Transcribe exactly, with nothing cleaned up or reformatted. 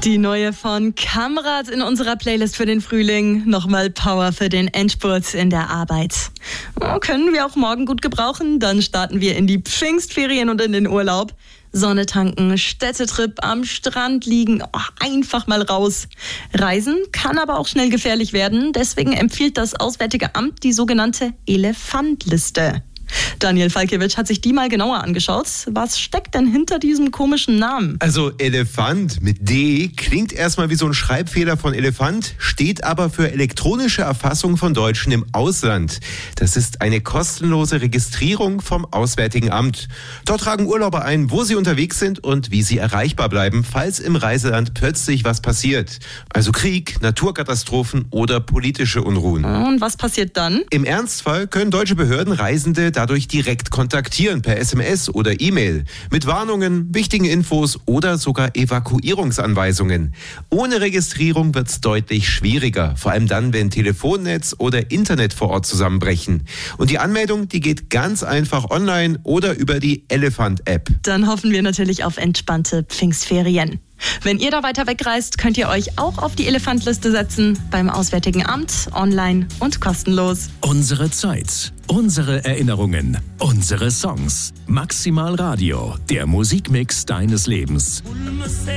Die neue von Kamrat in unserer Playlist für den Frühling. Nochmal Power für den Endspurt in der Arbeit. Oh, können wir auch morgen gut gebrauchen. Dann starten wir in die Pfingstferien und in den Urlaub. Sonne tanken, Städtetrip, am Strand liegen, oh, einfach mal raus. Reisen kann aber auch schnell gefährlich werden. Deswegen empfiehlt das Auswärtige Amt die sogenannte Elefantliste. Daniel Falkiewicz hat sich die mal genauer angeschaut. Was steckt denn hinter diesem komischen Namen? Also Elefant mit D klingt erstmal wie so ein Schreibfehler von Elefant, steht aber für elektronische Erfassung von Deutschen im Ausland. Das ist eine kostenlose Registrierung vom Auswärtigen Amt. Dort tragen Urlauber ein, wo sie unterwegs sind und wie sie erreichbar bleiben, falls im Reiseland plötzlich was passiert. Also Krieg, Naturkatastrophen oder politische Unruhen. Und was passiert dann? Im Ernstfall können deutsche Behörden Reisende dadurch direkt kontaktieren per S M S oder E-Mail mit Warnungen, wichtigen Infos oder sogar Evakuierungsanweisungen. Ohne Registrierung wird es deutlich schwieriger, vor allem dann, wenn Telefonnetz oder Internet vor Ort zusammenbrechen. Und die Anmeldung, die geht ganz einfach online oder über die Elefant-App. Dann hoffen wir natürlich auf entspannte Pfingstferien. Wenn ihr da weiter wegreist, könnt ihr euch auch auf die Elefantliste setzen, beim Auswärtigen Amt, online und kostenlos. Unsere Zeit, unsere Erinnerungen, unsere Songs. Maximal Radio, der Musikmix deines Lebens.